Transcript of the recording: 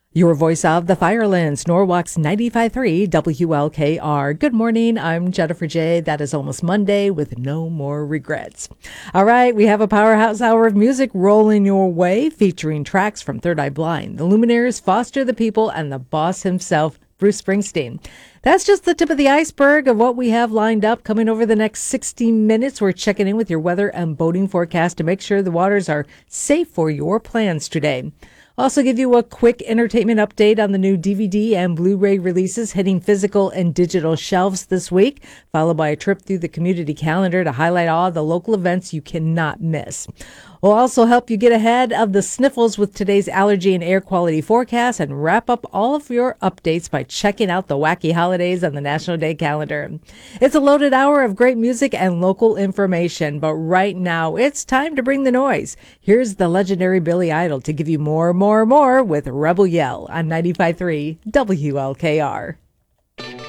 Your voice of the Firelands, Norwalk's 95.3 WLKR. Good morning, I'm Jennifer J. That is almost Monday with no more regrets. All right, we have a powerhouse hour of music rolling your way, featuring tracks from Third Eye Blind, the Lumineers, Foster the People, and the boss himself, Bruce Springsteen. That's just the tip of the iceberg of what we have lined up coming over the next 60 minutes. We're checking in with your weather and boating forecast to make sure the waters are safe for your plans today. Also give you a quick entertainment update on the new DVD and Blu-ray releases hitting physical and digital shelves this week, followed by a trip through the community calendar to highlight all the local events you cannot miss. We'll also help you get ahead of the sniffles with today's allergy and air quality forecast and wrap up all of your updates by checking out the wacky holidays on the National Day calendar. It's a loaded hour of great music and local information, but right now it's time to bring the noise. Here's the legendary Billy Idol to give you more with Rebel Yell on 95.3 WLKR.